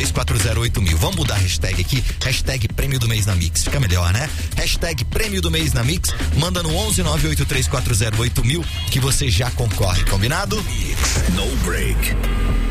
98183408000. Vamos mudar a hashtag aqui, hashtag Prêmio do Mês na Mix, fica melhor, né? Hashtag Prêmio do Mês na Mix, manda no 11 983408000 que você já concorre, combinado? No break.